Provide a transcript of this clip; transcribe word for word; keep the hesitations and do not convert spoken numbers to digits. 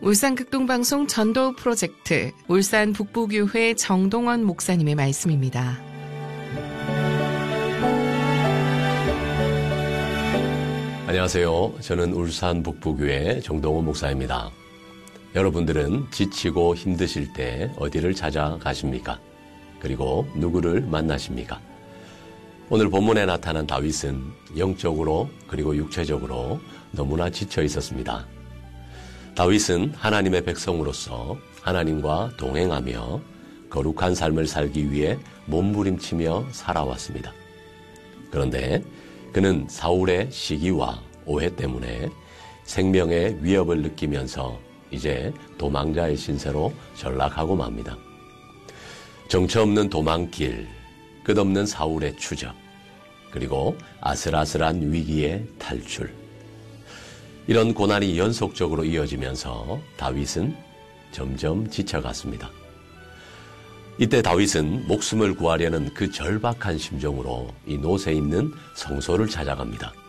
울산 극동방송 전도 프로젝트 울산 북부교회 정동원 목사님의 말씀입니다. 안녕하세요. 저는 울산 북부교회 정동원 목사입니다. 여러분들은 지치고 힘드실 때 어디를 찾아가십니까? 그리고 누구를 만나십니까? 오늘 본문에 나타난 다윗은 영적으로 그리고 육체적으로 너무나 지쳐 있었습니다. 다윗은 하나님의 백성으로서 하나님과 동행하며 거룩한 삶을 살기 위해 몸부림치며 살아왔습니다. 그런데 그는 사울의 시기와 오해 때문에 생명의 위협을 느끼면서 이제 도망자의 신세로 전락하고 맙니다. 정처 없는 도망길, 끝없는 사울의 추적, 그리고 아슬아슬한 위기의 탈출. 이런 고난이 연속적으로 이어지면서 다윗은 점점 지쳐갔습니다. 이때 다윗은 목숨을 구하려는 그 절박한 심정으로 이 노새 있는 성소를 찾아갑니다.